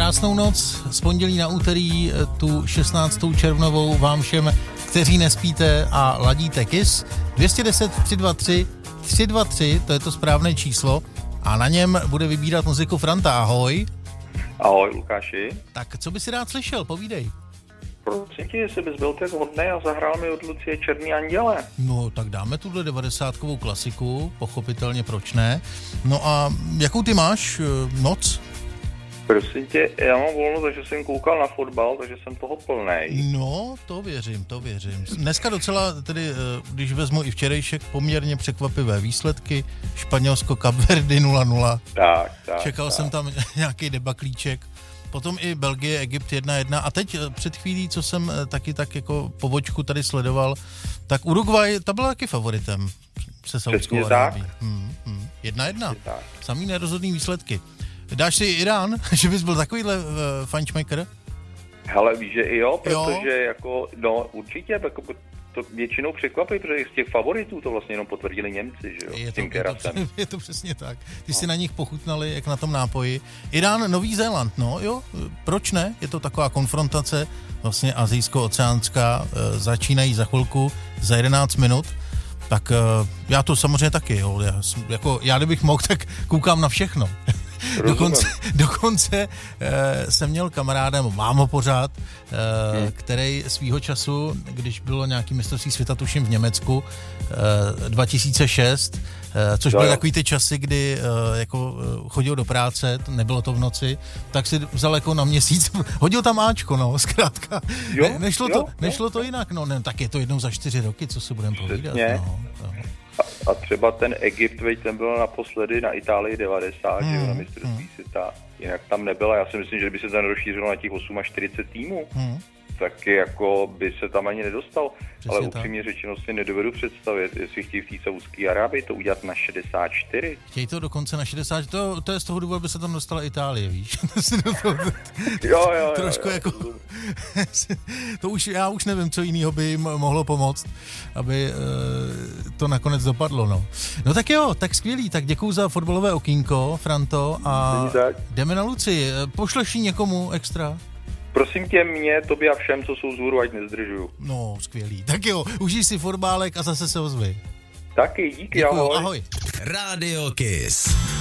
Krásnou noc z pondělí na úterý, tu 16. červnovou vám všem, kteří nespíte a ladíte KISS. 210 323 323, to je to správné číslo a na něm bude vybírat muziku Franta. Ahoj. Ahoj, Lukáši. Tak co by si rád slyšel, povídej. Prosím tě, jestli bys byl tak hodnej a zahrál mi od Lucie Černý anděle. No, tak dáme tuhle 90kovou klasiku, pochopitelně proč ne. No a jakou ty máš noc? Prosím tě, já mám volno, takže jsem koukal na fotbal, takže jsem toho plnej. No, to věřím. Dneska docela, tedy, když vezmu i včerejšek, poměrně překvapivé výsledky. Španělsko, Kapverdy 0-0. Tak. Čekal jsem tam nějaký debaklíček. Potom i Belgie, Egypt 1-1 a teď před chvílí, co jsem taky tak jako pobočku tady sledoval, tak Uruguay, ta byla taky favoritem se Saudskou Arábií. 1-1. Samý nerozhodný výsledky. Dáš si Irán, že bys byl takovýhle fajnšmejker? Hele, víš, že i jo, protože jako, no určitě, jako to většinou překvapí, protože z těch favoritů to vlastně jenom potvrdili Němci, že jo, s tím Kerasem. Je to přesně tak. Ty si na nich pochutnali, jak na tom nápoji. Irán, Nový Zéland, no jo, proč ne? Je to taková konfrontace, vlastně azijsko-oceánská, začínají za chvilku, za 11 minut. Tak já to samozřejmě taky, jo. Já kdybych mohl, tak koukám na všechno. Dokonce jsem měl kamaráda, mám ho pořád, který svýho času, když bylo nějaký mistrovství světa, tuším v Německu, 2006, což byly takový ty časy, kdy jako chodil do práce, nebylo to v noci, tak si vzal jako na měsíc, hodil tam Ačko, no, zkrátka. Nešlo to jinak, no, ne, tak je to jednou za 4 roky, co si budeme povídat. No. A třeba ten Egypt, ten byl naposledy na Itálii 90, že jo, na mistrovství světa, jinak tam nebyla. Já si myslím, že by se tam rozšířilo na těch 48 týmů, taky jako by se tam ani nedostal. Přesně, ale upřímně řečeno si nedovedu představit, jestli chtějí v té Saúdské Arábii to udělat na 64. Chtějí to dokonce na 60, to je z toho důvodu, aby se tam dostala Itálie, víš? jo. Trošku jako... Já už nevím, co jiného by jim mohlo pomoct, aby to nakonec dopadlo, no. No tak jo, tak skvělý, tak děkuju za fotbalové okýnko, Franto, a jdeme na Luci. Pošleš jí někomu extra? Prosím tě, mě, tobě a všem, co jsou vzhůru, ať nezdržuju. No, skvělý. Tak jo, užij si fotbálek a zase se ozvi. Taky, díky, děkuju, ahoj. Radio KISS.